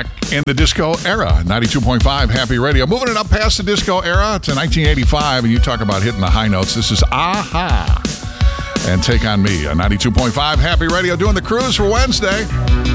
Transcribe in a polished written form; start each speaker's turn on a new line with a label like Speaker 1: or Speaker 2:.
Speaker 1: back in the disco era. 92.5 Happy Radio. Moving it up past the disco era to 1985, and you talk about hitting the high notes. This is Aha and Take On Me on 92.5 Happy Radio, doing the cruise for Wednesday.